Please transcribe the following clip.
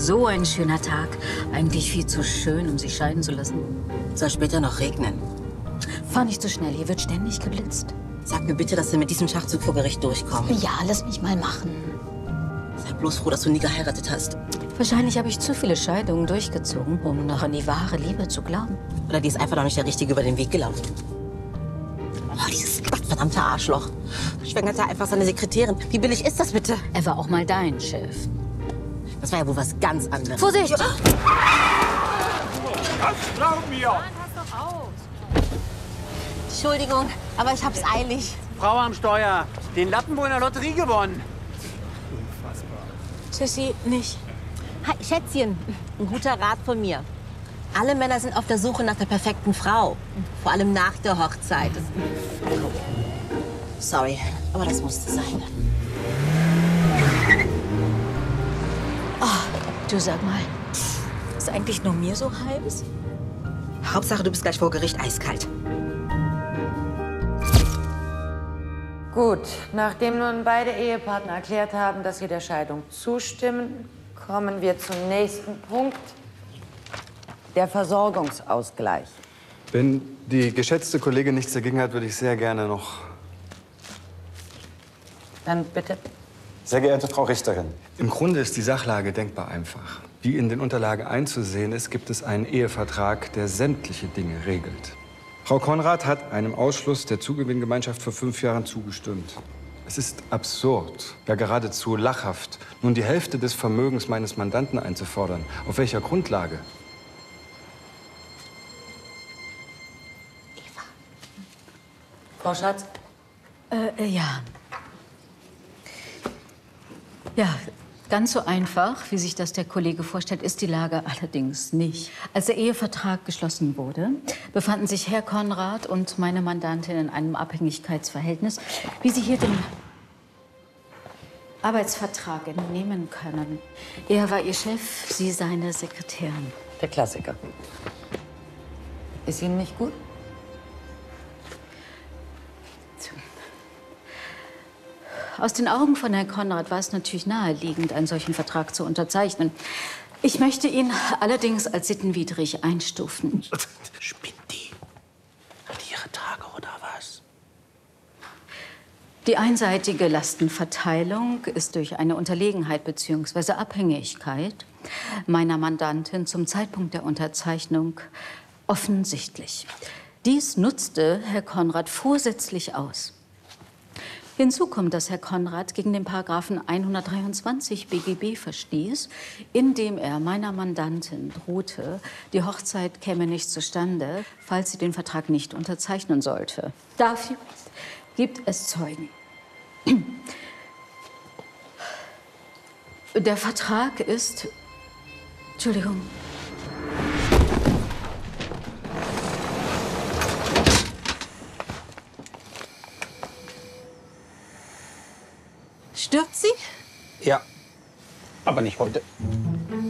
So ein schöner Tag. Eigentlich viel zu schön, um sich scheiden zu lassen. Soll später noch regnen. Fahr nicht so schnell, hier wird ständig geblitzt. Sag mir bitte, dass wir mit diesem Schachzug vor Gericht durchkommen. Ja, lass mich mal machen. Sei bloß froh, dass du nie geheiratet hast. Wahrscheinlich habe ich zu viele Scheidungen durchgezogen, um noch an die wahre Liebe zu glauben. Oder die ist einfach noch nicht der Richtige über den Weg gelaufen. Oh, dieses gottverdammte Arschloch. Schwängert er einfach seine Sekretärin. Wie billig ist das bitte? Er war auch mal dein Chef. Das war ja wohl was ganz anderes. Vorsicht! Das glauben wir! Entschuldigung, aber ich hab's eilig. Frau am Steuer, den Lappen wohl in der Lotterie gewonnen. Tschüssi, nicht. Hi, Schätzchen. Ein guter Rat von mir. Alle Männer sind auf der Suche nach der perfekten Frau. Vor allem nach der Hochzeit. Sorry, aber das musste sein. Du sag mal, ist eigentlich nur mir so heiß? Hauptsache, du bist gleich vor Gericht eiskalt. Gut, nachdem nun beide Ehepartner erklärt haben, dass sie der Scheidung zustimmen, kommen wir zum nächsten Punkt, der Versorgungsausgleich. Wenn die geschätzte Kollegin nichts dagegen hat, würde ich sehr gerne noch... Dann bitte. Sehr geehrte Frau Richterin. Im Grunde ist die Sachlage denkbar einfach. Wie in den Unterlagen einzusehen ist, gibt es einen Ehevertrag, der sämtliche Dinge regelt. Frau Konrad hat einem Ausschluss der Zugewinngemeinschaft vor 5 Jahren zugestimmt. Es ist absurd, ja geradezu lachhaft, nun die Hälfte des Vermögens meines Mandanten einzufordern. Auf welcher Grundlage? Frau Schatz? Ja. Ja, ganz so einfach, wie sich das der Kollege vorstellt, ist die Lage allerdings nicht. Als der Ehevertrag geschlossen wurde, befanden sich Herr Konrad und meine Mandantin in einem Abhängigkeitsverhältnis, wie Sie hier den Arbeitsvertrag entnehmen können. Er war Ihr Chef, Sie seine Sekretärin. Der Klassiker. Ist Ihnen nicht gut? Aus den Augen von Herrn Konrad war es natürlich naheliegend, einen solchen Vertrag zu unterzeichnen. Ich möchte ihn allerdings als sittenwidrig einstufen. Spinnt die? Hat die ihre Tage oder was? Die einseitige Lastenverteilung ist durch eine Unterlegenheit bzw. Abhängigkeit meiner Mandantin zum Zeitpunkt der Unterzeichnung offensichtlich. Dies nutzte Herr Konrad vorsätzlich aus. Hinzu kommt, dass Herr Konrad gegen den Paragraphen 123 BGB verstieß, indem er meiner Mandantin drohte, die Hochzeit käme nicht zustande, falls sie den Vertrag nicht unterzeichnen sollte. Dafür gibt es Zeugen. Der Vertrag ist... Entschuldigung. Stirbt sie? Ja, aber nicht heute.